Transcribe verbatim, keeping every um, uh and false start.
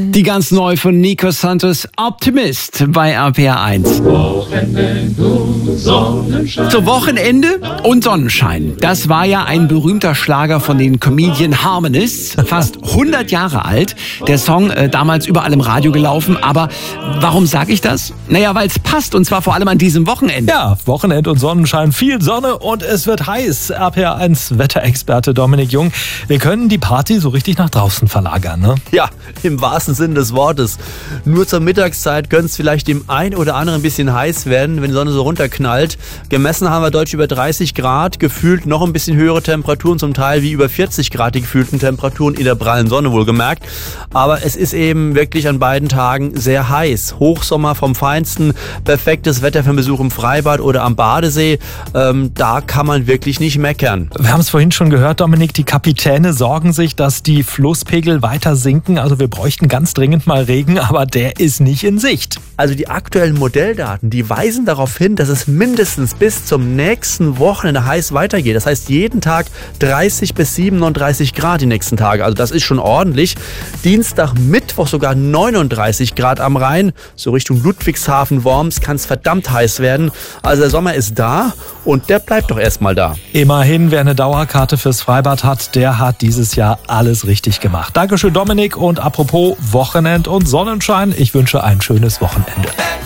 Die ganz neu von Nico Santos, Optimist bei R P R eins. Zu Wochenende und Sonnenschein. Das war ja ein berühmter Schlager von den Comedian Harmonists, fast hundert Jahre alt. Der Song äh, damals überall im Radio gelaufen. Aber warum sage ich das? Naja, weil es passt, und zwar vor allem an diesem Wochenende. Ja, Wochenend und Sonnenschein, viel Sonne und es wird heiß. R P R eins Wetterexperte Dominik Jung. Wir können die Party so richtig nach draußen verlagern, ne? Ja, im wahrsten Sinne des Wortes. Nur zur Mittagszeit könnte es vielleicht dem ein oder anderen ein bisschen heiß werden, wenn die Sonne so runterknallt. Gemessen haben wir deutlich über dreißig Grad, gefühlt noch ein bisschen höhere Temperaturen, zum Teil wie über vierzig Grad die gefühlten Temperaturen in der prallen Sonne wohlgemerkt. Aber es ist eben wirklich an beiden Tagen sehr heiß. Hochsommer vom Feinsten, perfektes Wetter für einen Besuch im Freibad oder am Badesee. Ähm, da kann man wirklich nicht meckern. Wir haben es vorhin schon gehört, Dominik, die Kapitäne sorgen sich, dass die Flusspegel weiter sinken. Also wir bräuchten ganz dringend mal Regen, aber der ist nicht in Sicht. Also die aktuellen Modelldaten, die weisen darauf hin, dass es mindestens bis zum nächsten Wochenende heiß weitergeht. Das heißt jeden Tag dreißig bis siebenunddreißig Grad die nächsten Tage. Also das ist schon ordentlich. Dienstag, Mittwoch sogar neununddreißig Grad am Rhein. So Richtung Ludwigshafen, Worms kann es verdammt heiß werden. Also der Sommer ist da und der bleibt doch erstmal da. Immerhin, wer eine Dauerkarte fürs Freibad hat, der hat dieses Jahr alles richtig gemacht. Dankeschön, Dominik. Und apropos Wochenend und Sonnenschein, ich wünsche ein schönes Wochenende.